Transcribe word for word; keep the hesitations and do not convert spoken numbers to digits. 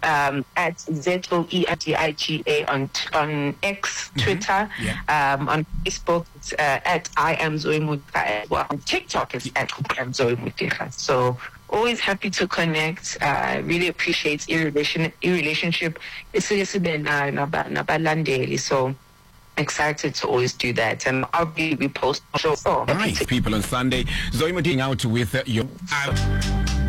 um, at Z O E D I G A on on X, Twitter, mm-hmm. yeah. um, on Facebook it's, uh, at I am Zoe Muteka. Well, on TikTok it's at I am Zoe Muteka. So always happy to connect. I uh, really appreciate your relation, your relationship. It's nabalandeli. So excited to always do that, and I'll be we post shows. Oh, nice people on Sunday. Zoe Muteka out with uh, your. Uh,